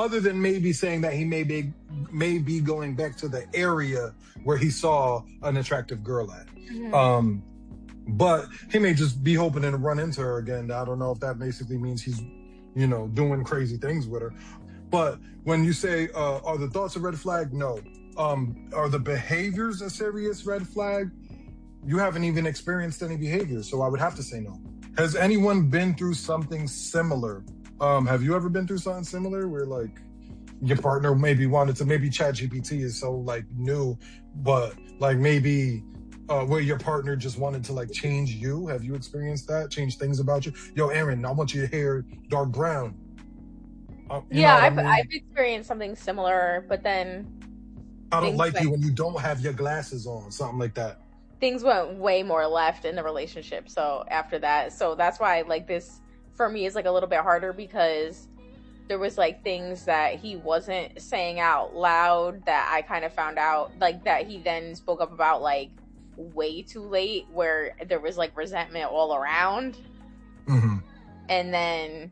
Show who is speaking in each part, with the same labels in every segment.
Speaker 1: other than maybe saying that he may be going back to the area where he saw an attractive girl at.
Speaker 2: Mm-hmm.
Speaker 1: But he may just be hoping to run into her again. I don't know if that basically means he's, doing crazy things with her. But when you say, are the thoughts a red flag? No. Are the behaviors a serious red flag? You haven't even experienced any behaviors, so I would have to say no. Has anyone been through something similar? Have you ever been through something similar where like your partner maybe wanted to, maybe ChatGPT is so like new, but like maybe where your partner just wanted to like change you? Have you experienced that? Change things about you? Yo, Aaron, I want your hair dark brown.
Speaker 2: Yeah, I've experienced something similar, but then
Speaker 1: I don't like you when you don't have your glasses on, something like that.
Speaker 2: Things went way more left in the relationship. So after that, so that's why like this for me is like a little bit harder, because there was like things that he wasn't saying out loud that I kind of found out, like that he then spoke up about like way too late, where there was like resentment all around.
Speaker 1: Mm-hmm.
Speaker 2: And then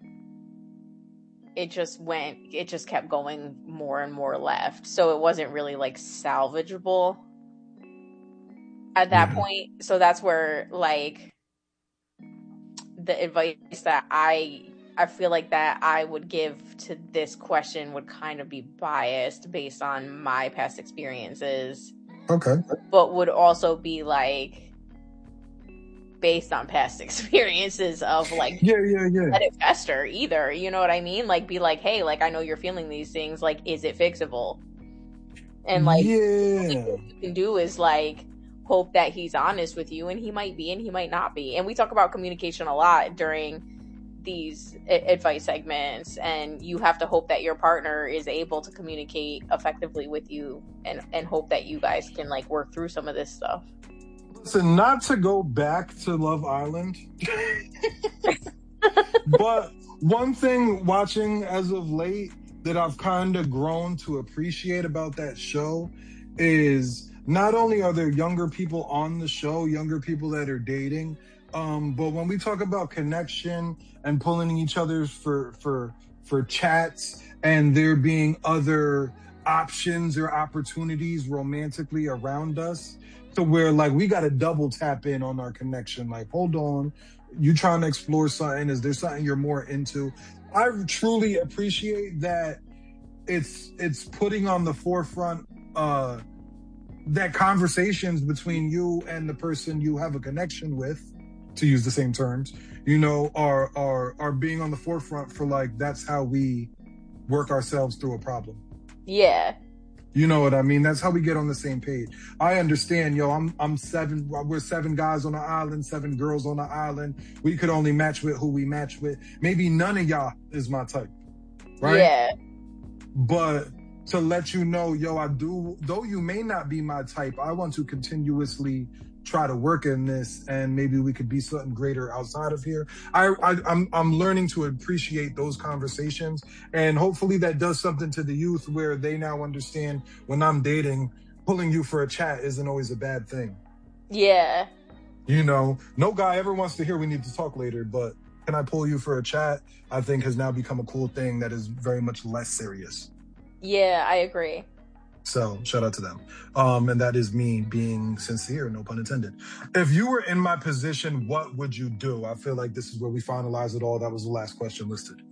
Speaker 2: it just kept going more and more left. So it wasn't really like salvageable at that point. So that's where like the advice that I feel like that I would give to this question would kind of be biased based on my past experiences.
Speaker 1: Okay.
Speaker 2: But would also be like based on past experiences of like let it fester either, you know what I mean? Like be like, hey, like I know you're feeling these things, like is it fixable? And like what you can do is like hope that he's honest with you, and he might be and he might not be. And we talk about communication a lot during these advice segments, and you have to hope that your partner is able to communicate effectively with you, and hope that you guys can like work through some of this stuff.
Speaker 1: Listen, not to go back to Love Island, but one thing watching as of late that I've kind of grown to appreciate about that show is not only are there younger people on the show, younger people that are dating, but when we talk about connection and pulling each other for chats, and there being other options or opportunities romantically around us, to where like we got to double tap in on our connection. Like, hold on, you trying to explore something? Is there something you're more into? I truly appreciate that it's putting on the forefront that conversations between you and the person you have a connection with, to use the same terms, are being on the forefront for like, that's how we work ourselves through a problem.
Speaker 2: Yeah.
Speaker 1: You know what I mean? That's how we get on the same page. I understand, we're 7 guys on the island, 7 girls on the island. We could only match with who we match with. Maybe none of y'all is my type. Right?
Speaker 2: Yeah.
Speaker 1: But to let you know, though you may not be my type, I want to continuously try to work in this, and maybe we could be something greater outside of here. I'm learning to appreciate those conversations, and hopefully that does something to the youth where they now understand when I'm dating, pulling you for a chat isn't always a bad thing.
Speaker 2: Yeah.
Speaker 1: No guy ever wants to hear we need to talk later, but can I pull you for a chat? I think has now become a cool thing that is very much less serious.
Speaker 2: Yeah, I agree.
Speaker 1: So shout out to them. And that is me being sincere, no pun intended. If you were in my position, what would you do? I feel like this is where we finalize it all. That was the last question listed.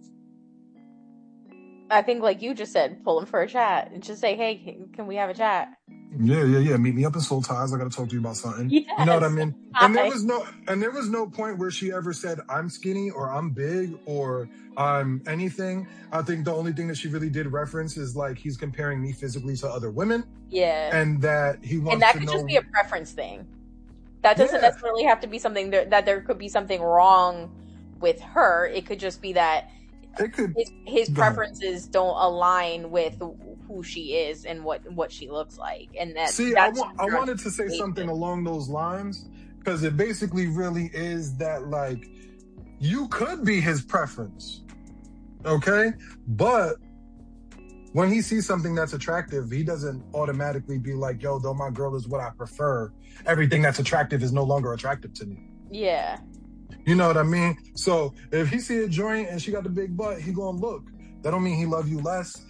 Speaker 2: I think like you just said, pull him for a chat and just say, hey, can we have a chat?
Speaker 1: Yeah. Meet me up in Soul Ties. I got to talk to you about something.
Speaker 2: Yes.
Speaker 1: You know what I mean? And there was no point where she ever said I'm skinny or I'm big or I'm anything. I think the only thing that she really did reference is like he's comparing me physically to other women.
Speaker 2: Yeah.
Speaker 1: And that he wants to know.
Speaker 2: And that could just be a preference thing. That doesn't necessarily have to be something that there could be something wrong with her. It could just be that his preferences don't align with who she is and what she looks like. And that's
Speaker 1: I wanted to say something along those lines, because it basically really is that like you could be his preference, okay? But when he sees something that's attractive, he doesn't automatically be like, yo, though my girl is what I prefer, everything that's attractive is no longer attractive to me.
Speaker 2: Yeah.
Speaker 1: You know what I mean? So if he see a joint and she got the big butt, he gonna look. That don't mean he love you less.